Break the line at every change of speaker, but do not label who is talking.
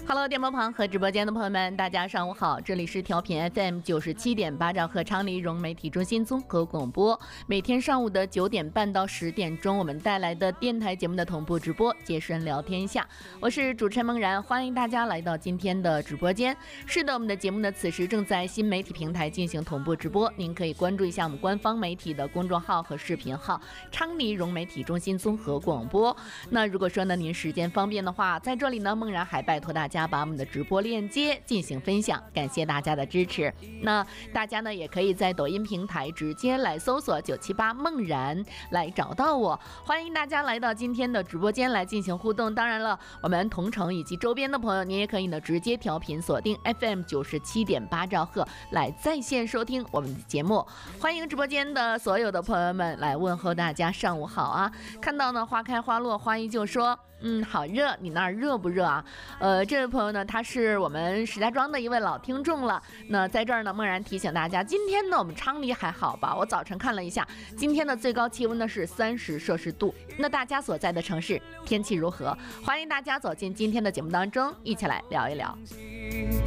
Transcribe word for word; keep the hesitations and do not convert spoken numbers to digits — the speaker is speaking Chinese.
Hello， 电波旁和直播间的朋友们，大家上午好，这里是调频 F M 九十七点八兆赫昌黎融媒体中心综合广播，每天上午的九点半到十点钟，我们带来的电台节目的同步直播，接生聊天下，我是主持人梦然，欢迎大家来到今天的直播间。是的，我们的节目呢此时正在新媒体平台进行同步直播，您可以关注一下我们官方媒体的公众号和视频号昌黎融媒体中心综合广播。那如果说呢您时间方便的话，在这里呢梦然还拜托大家把我们的直播链接进行分享，感谢大家的支持。那大家呢也可以在抖音平台直接来搜索九七八梦然来找到我，欢迎大家来到今天的直播间来进行互动。当然了，我们同城以及周边的朋友，您也可以呢直接调频锁定 F M 九十七点八兆赫来在线收听我们的节目。欢迎直播间的所有的朋友们来问候大家上午好啊！看到呢花开花落花依旧说嗯，好热，你那儿热不热啊？呃，这位朋友呢，他是我们石家庄的一位老听众了。那在这儿呢，梦然提醒大家，今天呢，我们昌黎还好吧？我早晨看了一下，今天的最高气温呢是三十摄氏度。那大家所在的城市天气如何？欢迎大家走进今天的节目当中，一起来聊一聊。